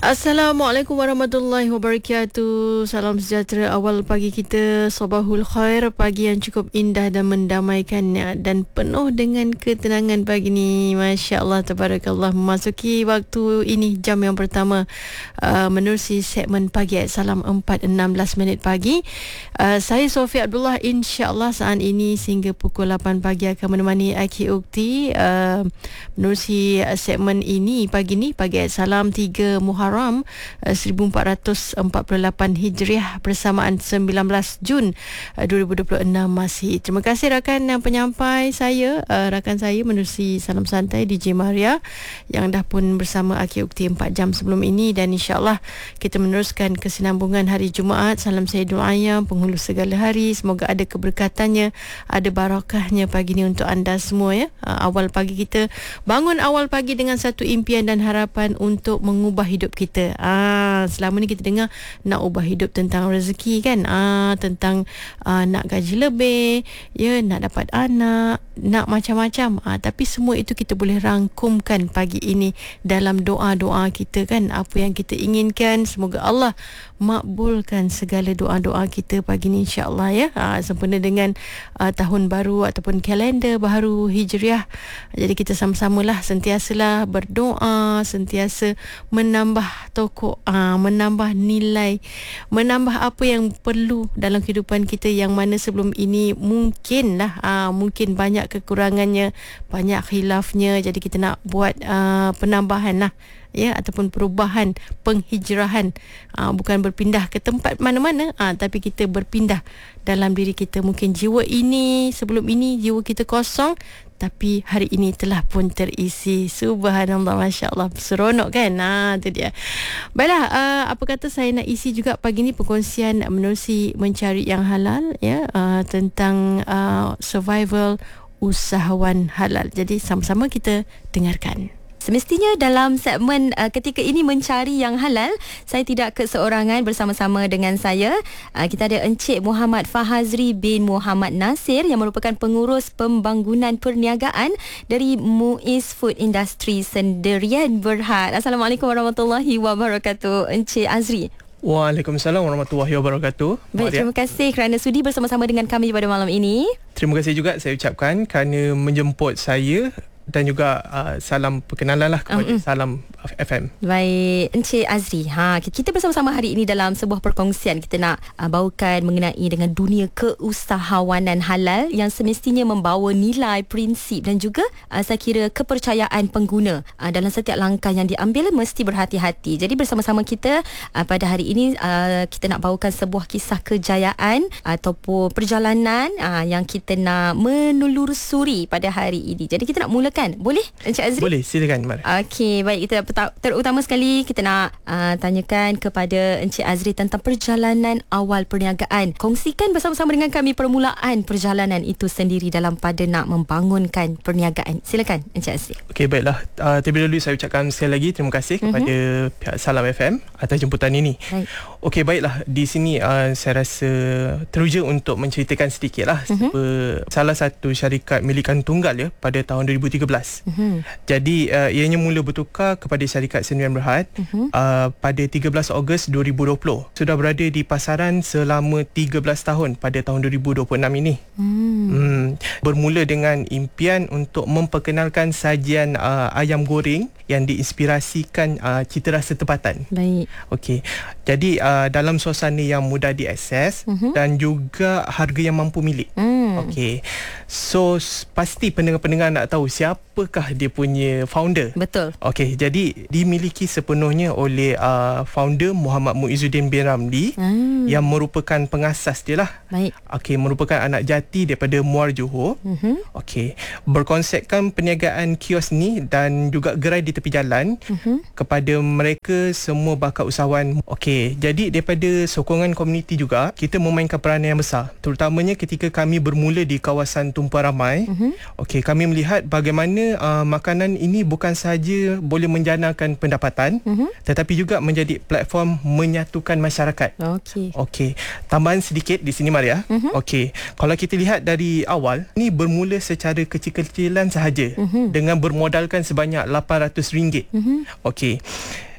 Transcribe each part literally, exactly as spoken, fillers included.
Assalamualaikum warahmatullahi wabarakatuh. Salam sejahtera awal pagi kita. Sabahul khair, pagi yang cukup indah dan mendamaikannya dan penuh dengan ketenangan pagi ni. Masya Allah, tabarakallah. Memasuki waktu ini jam yang pertama uh, menerusi segmen pagi at Salam empat enam belas minit pagi. Uh, saya Sofia Abdullah, insya-Allah saat ini sehingga pukul lapan pagi akan menemani Aki Ukti uh, menerusi uh, segmen ini pagi ni, pagi at Salam tiga Muharram seribu empat ratus empat puluh lapan Hijriah bersamaan sembilan belas Jun dua ribu dua puluh enam masih. Terima kasih rakan dan penyampai saya, rakan saya menerusi Salam Santai D J Maria yang dah pun bersama Aki Ukti empat jam sebelum ini, dan insya-Allah kita meneruskan kesinambungan hari Jumaat. Salam Sayyidul Ayam, penghulu segala hari. Semoga ada keberkatannya, ada barakahnya pagi ni untuk anda semua ya. Awal pagi kita, bangun awal pagi dengan satu impian dan harapan untuk mengubah hidup kita. Ah, selama ni kita dengar nak ubah hidup tentang rezeki kan, ah, tentang ah, nak gaji lebih, ya, nak dapat anak, nak macam-macam. Ah, tapi semua itu kita boleh rangkumkan pagi ini dalam doa-doa kita kan. Apa yang kita inginkan, semoga Allah makbulkan segala doa-doa kita pagi ni insya-Allah ya. Ah, sempena dengan ah, tahun baru ataupun kalender baru Hijriah. Jadi kita sama-samalah sentiasalah berdoa, sentiasa menambah tokok, aa, menambah nilai, menambah apa yang perlu dalam kehidupan kita, yang mana sebelum ini mungkinlah aa, mungkin banyak kekurangannya, banyak khilafnya. Jadi kita nak buat aa, penambahan lah ya, ataupun perubahan, penghijrahan. Aa, bukan berpindah ke tempat mana-mana, aa, tapi kita berpindah dalam diri kita. Mungkin jiwa ini, sebelum ini jiwa kita kosong, tapi hari ini telah pun terisi. Subhanallah, Masya Allah, seronok kan. Nah, itu dia. Baiklah, uh, apa kata saya nak isi juga pagi ni perkongsian menerusi mencari yang halal ya, uh, tentang uh, survival usahawan halal. Jadi sama-sama kita dengarkan. Semestinya dalam segmen uh, ketika ini mencari yang halal, saya tidak keseorangan, bersama-sama dengan saya uh, kita ada Encik Muhammad Fahazri bin Muhammad Nasir yang merupakan pengurus pembangunan perniagaan dari Muiz Food Industry Sendirian Berhad. Assalamualaikum warahmatullahi wabarakatuh, Encik Azri. Waalaikumsalam warahmatullahi wabarakatuh. Baik, terima kasih kerana sudi bersama-sama dengan kami pada malam ini. Terima kasih juga saya ucapkan kerana menjemput saya, dan juga uh, salam perkenalan lah kepada uh-uh. Salam F M. Baik, Encik Azri, ha, kita bersama-sama hari ini dalam sebuah perkongsian. Kita nak uh, bawakan mengenai dengan dunia keusahawanan halal yang semestinya membawa nilai, prinsip dan juga uh, saya kira kepercayaan pengguna. Uh, dalam setiap langkah yang diambil mesti berhati-hati. Jadi bersama-sama kita uh, pada hari ini uh, kita nak bawakan sebuah kisah kejayaan ataupun perjalanan uh, yang kita nak menelusuri pada hari ini. Jadi kita nak mulakan, boleh Encik Azri? Boleh, silakan Mar. Okey, baik, kita terutama sekali kita nak uh, tanyakan kepada Encik Azri tentang perjalanan awal perniagaan. Kongsikan bersama-sama dengan kami permulaan perjalanan itu sendiri dalam pada nak membangunkan perniagaan. Silakan Encik Azri. Okey, baiklah. Uh, terlebih dahulu saya ucapkan sekali lagi terima kasih uh-huh. kepada pihak Salam F M atas jemputan ini. Baik. Okey, baiklah. Di sini uh, saya rasa teruja untuk menceritakan sedikit lah uh-huh. salah satu syarikat milikan tunggal ya pada tahun dua ribu tiga belas. Uh-huh. Jadi uh, ianya mula bertukar kepada syarikat Sendirian Berhad uh-huh. uh, pada tiga belas Ogos dua ribu dua puluh. Sudah berada di pasaran selama tiga belas tahun pada tahun dua ribu dua puluh enam ini. Hmm. Hmm, bermula dengan impian untuk memperkenalkan sajian uh, ayam goreng yang diinspirasikan uh, cita rasa tempatan. Baik. Okey. Jadi uh, dalam suasana yang mudah diakses uh-huh. dan juga harga yang mampu milik. Hmm. Okey. So pasti pendengar-pendengar nak tahu siapakah dia punya founder. Betul. Okey, jadi dimiliki sepenuhnya oleh uh, founder Muhammad Muizzuddin bin Ramli hmm. yang merupakan pengasas dia lah. Baik. Okey, merupakan anak jati daripada Muar Johor. Uh-huh. Okey, berkonsepkan perniagaan kios ni dan juga gerai di tepi jalan uh-huh. kepada mereka semua bakal usahawan. Okey, jadi daripada sokongan komuniti juga kita memainkan peranan yang besar, terutamanya ketika kami bermula di kawasan tumpuan ramai. Uh-huh. Okey, kami melihat bagaimana uh, makanan ini bukan sahaja boleh menjanakan pendapatan uh-huh. tetapi juga menjadi platform menyatukan masyarakat. Okey. Okey, tambahan sedikit di sini Maria. Uh-huh. Okey, kalau kita lihat dari awal ni bermula secara kecil-kecilan sahaja uh-huh. dengan bermodalkan sebanyak lapan ratus ringgit. Uh-huh. Okey.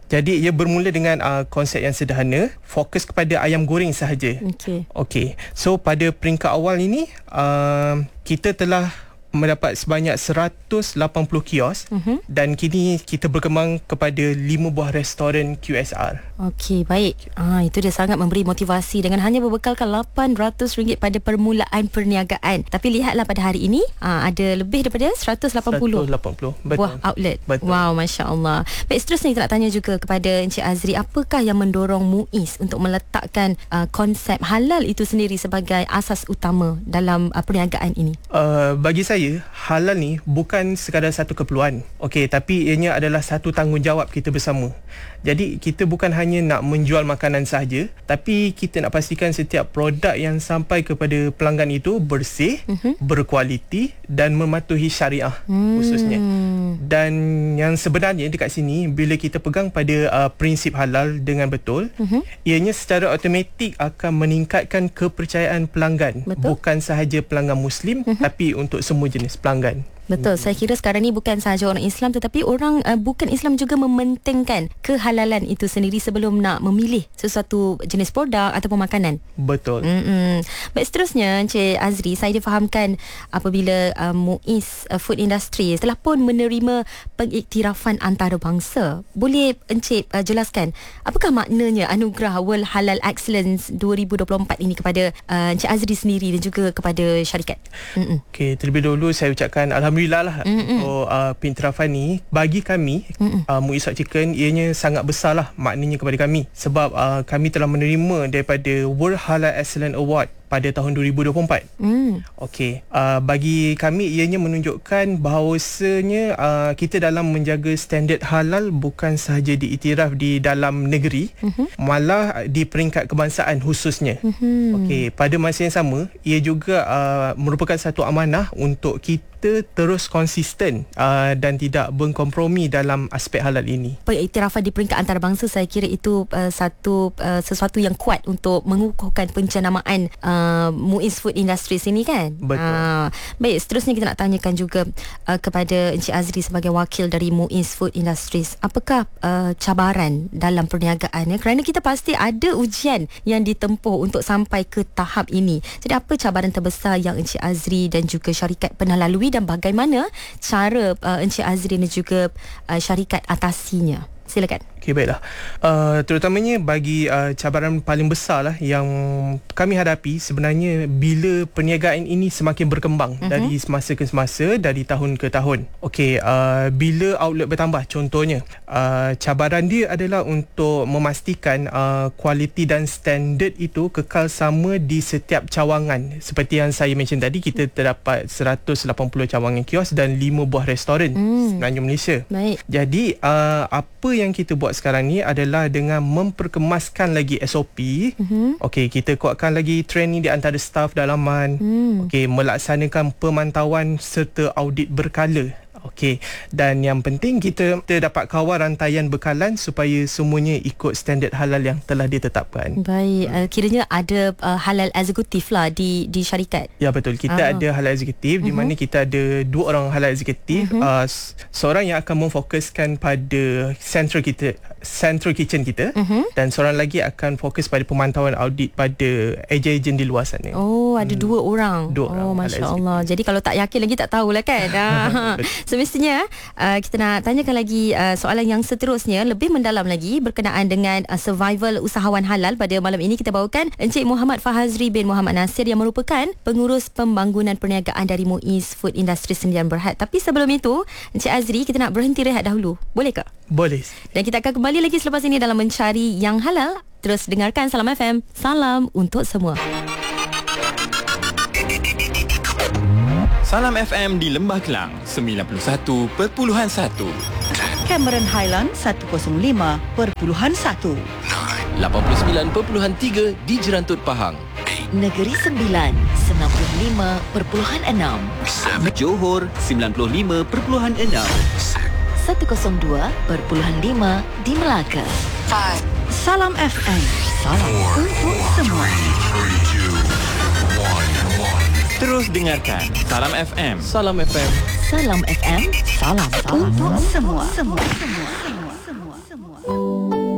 Jadi ia bermula dengan uh, konsep yang sederhana, fokus kepada ayam goreng sahaja. Okey. Okey. So pada peringkat awal ini uh, kita telah mendapat sebanyak seratus lapan puluh kios uh-huh. dan kini kita berkembang kepada lima buah restoran Q S R. Okey, baik. Ah, itu dia sangat memberi motivasi dengan hanya berbekalkan lapan ratus ringgit pada permulaan perniagaan. Tapi lihatlah pada hari ini ah, ada lebih daripada seratus lapan puluh, seratus lapan puluh betul. buah outlet. Betul. Wow, Masya Allah. Baik, seterusnya kita nak tanya juga kepada Encik Azri, apakah yang mendorong MUIS untuk meletakkan uh, konsep halal itu sendiri sebagai asas utama dalam uh, perniagaan ini? Uh, bagi saya halal ni bukan sekadar satu keperluan. Okey, tapi ianya adalah satu tanggungjawab kita bersama. Jadi kita bukan hanya nak menjual makanan sahaja, tapi kita nak pastikan setiap produk yang sampai kepada pelanggan itu bersih, uh-huh. berkualiti dan mematuhi syariah hmm. khususnya. Dan yang sebenarnya dekat sini bila kita pegang pada uh, prinsip halal dengan betul, uh-huh. ianya secara automatik akan meningkatkan kepercayaan pelanggan. Betul? Bukan sahaja pelanggan Muslim, uh-huh. tapi untuk semua jenis pelanggan. Betul, saya kira sekarang ni bukan sahaja orang Islam tetapi orang uh, bukan Islam juga mementingkan kehalalan itu sendiri sebelum nak memilih sesuatu jenis produk ataupun makanan. Betul. Mm-mm. Baik, seterusnya Encik Azri, saya difahamkan apabila uh, MUIS uh, Food Industry telah pun menerima pengiktirafan antarabangsa. Boleh Encik uh, jelaskan apakah maknanya anugerah World Halal Excellence dua ribu dua puluh empat ini kepada uh, Encik Azri sendiri dan juga kepada syarikat? Mm-mm. Okey, terlebih dahulu saya ucapkan alhamdulillah Alhamdulillah lah untuk uh, pengiktirafan ni bagi kami uh, MUIS Hot Chicken ianya sangat besar lah maknanya kepada kami sebab uh, kami telah menerima daripada World Halal Excellence Award pada tahun dua ribu dua puluh empat. Mm. Okey, uh, bagi kami ianya menunjukkan bahawasanya uh, kita dalam menjaga standard halal bukan sahaja diiktiraf di dalam negeri, mm-hmm. malah di peringkat kebangsaan khususnya. Mm-hmm. Okey, pada masa yang sama ia juga uh, merupakan satu amanah untuk kita terus konsisten uh, dan tidak berkompromi dalam aspek halal ini. Pengiktirafan di peringkat antarabangsa, saya kira itu uh, satu uh, sesuatu yang kuat untuk mengukuhkan pencenamaan uh, MUIS Food Industry sini kan. Betul. Uh, baik, seterusnya kita nak tanyakan juga uh, kepada Encik Azri sebagai wakil dari MUIS Food Industries. Apakah uh, cabaran dalam perniagaan ya? Kerana kita pasti ada ujian yang ditempuh untuk sampai ke tahap ini. Jadi apa cabaran terbesar yang Encik Azri dan juga syarikat pernah lalui dan bagaimana cara uh, Encik Azri dan juga uh, syarikat atasinya? Silakan. Okey, baiklah. Uh, terutamanya bagi uh, cabaran paling besar lah yang kami hadapi sebenarnya bila perniagaan ini semakin berkembang uh-huh. dari semasa ke semasa, dari tahun ke tahun. Okey, uh, bila outlet bertambah, contohnya uh, cabaran dia adalah untuk memastikan uh, kualiti dan standard itu kekal sama di setiap cawangan. Seperti yang saya mention tadi, kita terdapat seratus lapan puluh cawangan kios dan lima buah restoran hmm. sebenarnya Malaysia. Baik. Jadi uh, apa yang kita buat sekarang ni adalah dengan memperkemaskan lagi S O P. Mm-hmm. Okey, kita kuatkan lagi training di antara staf dalaman. Mm. Okey, melaksanakan pemantauan serta audit berkala. Okey, dan yang penting kita, kita dapat kawal rantaian bekalan supaya semuanya ikut standard halal yang telah ditetapkan. Baik, uh, kiranya ada uh, halal eksekutif lah di di syarikat. Ya, betul. Kita ah. ada halal eksekutif uh-huh. di mana kita ada dua orang halal eksekutif. Uh-huh. Uh, seorang yang akan memfokuskan pada central kita, central kitchen kita, uh-huh. dan seorang lagi akan fokus pada pemantauan audit pada ejen-ejen di luar sana. Oh, ada hmm. dua orang. Dua orang. Oh, Masya Allah. Jadi kalau tak yakin lagi tak tahulah kan. Semestinya uh, kita nak tanyakan lagi uh, soalan yang seterusnya lebih mendalam lagi berkenaan dengan uh, survival usahawan halal. Pada malam ini kita bawakan Encik Muhammad Fahazri bin Muhammad Nasir yang merupakan pengurus pembangunan perniagaan dari MUIS Food Industry Sdn Bhd. Tapi sebelum itu, Encik Azri, kita nak berhenti rehat dahulu. Boleh ke? Boleh. Dan kita akan kembali lagi selepas ini dalam Mencari Yang Halal. Terus dengarkan Salam F M. Salam untuk semua. Salam F M di Lembah Kelang sembilan puluh satu perpuluhan satu, Cameron Highland seratus lima perpuluhan satu, lapan puluh sembilan perpuluhan tiga di Jerantut Pahang, Negeri Sembilan sembilan puluh lima perpuluhan enam, Johor sembilan puluh lima perpuluhan enam, seratus dua perpuluhan lima di Melaka. Salam F M. Salam untuk semua. Terus dengarkan Salam F M. Salam F M. Salam F M. Salam, salam untuk semua. Semua. Semua. Semua. Semua. Salam.